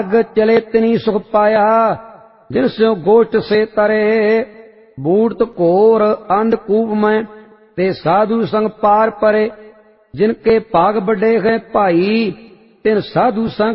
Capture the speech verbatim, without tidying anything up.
चले तिनी सुख पाया जिन स्यों गोष्ठ से तरे। बूढ़ घोर अंधकूप में ते साधु संग पार परे। जिनके भाग बड़े हैं भाई तिन साधु संग